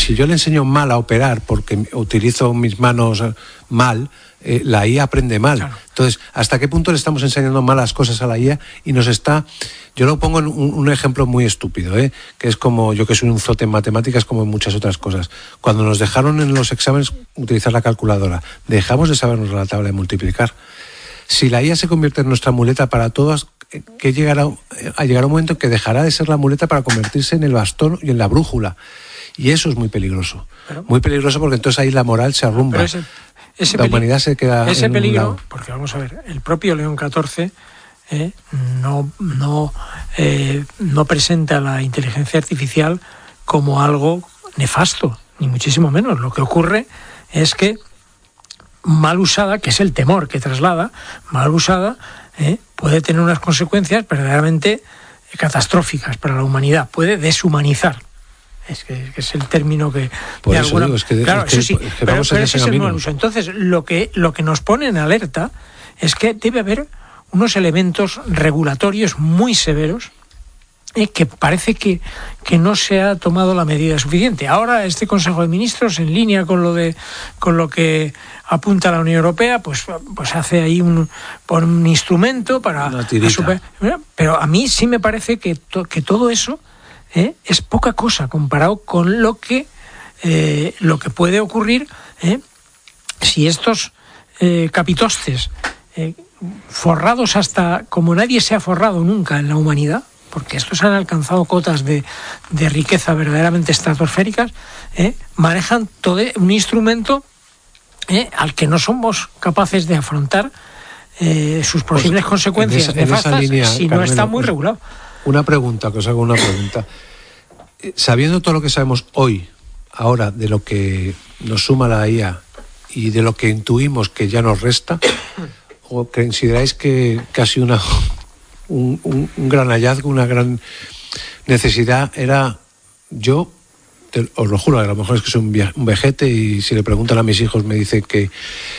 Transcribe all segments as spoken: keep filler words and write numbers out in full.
si yo le enseño mal a operar porque utilizo mis manos mal, eh, la I A aprende mal. Claro. Entonces, ¿hasta qué punto le estamos enseñando malas cosas a la I A y nos está... Yo lo pongo en un, un ejemplo muy estúpido, ¿eh? Que es como, yo que soy un zote en matemáticas como en muchas otras cosas. Cuando nos dejaron en los exámenes utilizar la calculadora, dejamos de sabernos la tabla de multiplicar. Si la I A se convierte en nuestra muleta para todas, que llegará a llegar un momento en que dejará de ser la muleta para convertirse en el bastón y en la brújula. Y eso es muy peligroso. Pero, muy peligroso porque entonces ahí la moral se arrumba. Ese, ese la humanidad peli- se queda ese en peligro, un lado. Porque vamos a ver, el propio León catorce eh, no, no, eh, no presenta la inteligencia artificial como algo nefasto, ni muchísimo menos. Lo que ocurre es que mal usada, que es el temor que traslada, mal usada, eh, puede tener unas consecuencias verdaderamente catastróficas para la humanidad, puede deshumanizar. Es que, que es el término que... Por de eso alguna, digo, es que, claro, es que, eso sí, es que pero, vamos pero en ese ese es el camino. mal uso. Entonces, lo que, lo que nos pone en alerta es que debe haber unos elementos regulatorios muy severos eh, que parece que, que no se ha tomado la medida suficiente. Ahora este Consejo de Ministros, en línea con lo de con lo que apunta la Unión Europea, pues, pues hace ahí un, por un instrumento para... Una tirita. Super, pero a mí sí me parece que, to, que todo eso eh, es poca cosa comparado con lo que, eh, lo que puede ocurrir eh, si estos eh, capitostes eh, forrados hasta como nadie se ha forrado nunca en la humanidad, porque estos han alcanzado cotas de, de riqueza verdaderamente estratosféricas, eh, manejan todo un instrumento eh, al que no somos capaces de afrontar eh, sus posibles pues, consecuencias en esa, nefastas en esa línea, si Carmelo, no está muy regulado. Una pregunta, que os hago una pregunta. Sabiendo todo lo que sabemos hoy, ahora, de lo que nos suma la I A y de lo que intuimos que ya nos resta, ¿o consideráis que casi una... Un, un, un gran hallazgo, una gran necesidad era, yo te, os lo juro, a lo mejor es que soy un, via, un vejete y si le preguntan a mis hijos me dice que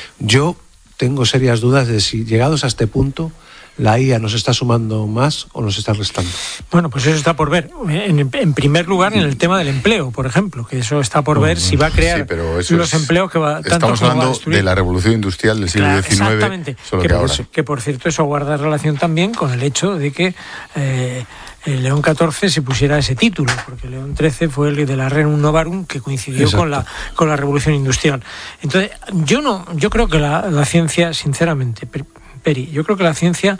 yo tengo serias dudas de si llegados a este punto la I A nos está sumando más o nos está restando. Bueno, pues eso está por ver. En, en primer lugar, en el tema del empleo, por ejemplo, que eso está por ver si va a crear sí, pero eso los es, empleos que va tanto estamos como hablando va a de la revolución industrial del siglo claro, diecinueve. Exactamente. Solo que, que, por ahora. Eso, que por cierto eso guarda relación también con el hecho de que eh, el León catorce se pusiera ese título, porque el León trece fue el de la Rerum Novarum, que coincidió Exacto. con la con la revolución industrial. Entonces, yo no, yo creo que la, la ciencia, sinceramente, Peri, yo creo que la ciencia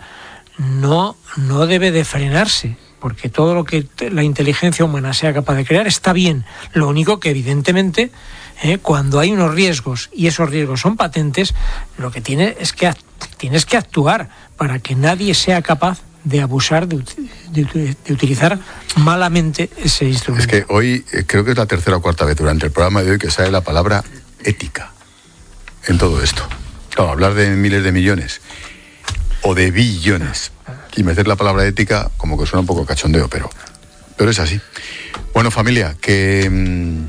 no, no debe de frenarse, porque todo lo que la inteligencia humana sea capaz de crear está bien. Lo único que evidentemente eh, cuando hay unos riesgos y esos riesgos son patentes, lo que tiene es que tienes que actuar para que nadie sea capaz de abusar, de, de, de utilizar malamente ese instrumento. Es que hoy eh, creo que es la tercera o cuarta vez durante el programa de hoy que sale la palabra ética en todo esto. Claro, hablar de miles de millones o de billones y meter la palabra ética como que suena un poco cachondeo, pero, pero es así. Bueno, familia, que...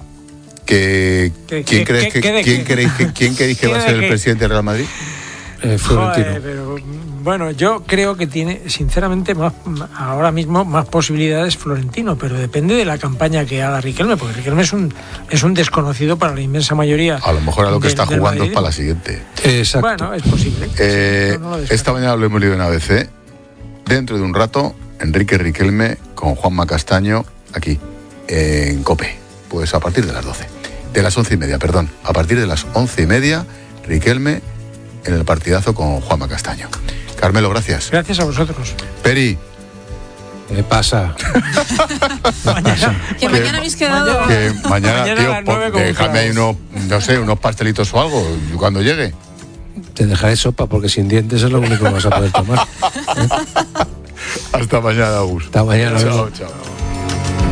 que ¿Qué, ¿quién, qué, crees qué, que, qué ¿quién, creéis que, ¿Quién creéis que va a ser el presidente del Real Madrid? Eh, Florentino. Joder, pero, bueno, yo creo que tiene, sinceramente, más ahora mismo más posibilidades Florentino, pero depende de la campaña que haga Riquelme, porque Riquelme es un es un desconocido para la inmensa mayoría. A lo mejor a lo que del, está del jugando Madrid. es para la siguiente. Exacto. Bueno, es posible. Eh, no, no lo esta mañana lo hemos leído en A B C. Dentro de un rato, Enrique Riquelme con Juanma Castaño aquí en COPE. Pues a partir de las doce. De las once y media, perdón. A partir de las once y media, Riquelme en el partidazo con Juanma Castaño. Carmelo, gracias. Gracias a vosotros. Peri. ¿Qué pasa? mañana, que mañana habéis quedado... Que mañana, mañana tío, a las nueve pues, déjame ahí unos, no sé, unos pastelitos o algo cuando llegue. Te dejaré sopa porque sin dientes es lo único que vas a poder tomar. ¿Eh? Hasta mañana, Agus. Hasta mañana. Chao, chao.